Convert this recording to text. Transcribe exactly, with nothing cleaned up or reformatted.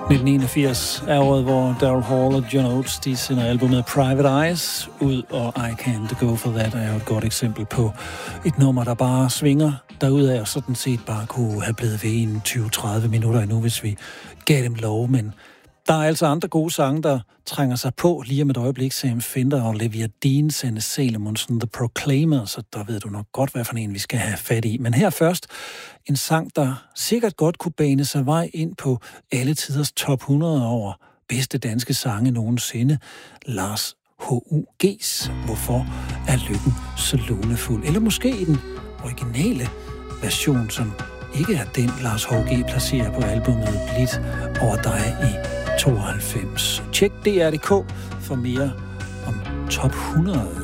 nitten enogfirs er året, hvor Daryl Hall og John Oates, de sender albumet Private Eyes ud, og I Can't Go For That er jo et godt eksempel på et nummer, der bare svinger derudad, og sådan set bare kunne have blevet ved i tyve til tredive minutter endnu, hvis vi gav dem lov, men der er altså andre gode sange, der trænger sig på lige om et øjeblik. Sam Fender og Olivia Dean, Sanne Salomonsen, The Proclaimers, så der ved du nok godt, hvad for en vi skal have fat i. Men her først en sang, der sikkert godt kunne bane sig vej ind på alle tiders top hundrede over bedste danske sange nogensinde. Lars H U G's Hvorfor er lykken så lunefuld? Eller måske i den originale version, som ikke er den, Lars H G placerer på albumet Blidt over dig i tooghalvfems. Tjek D R punktum D K for mere om top hundrede.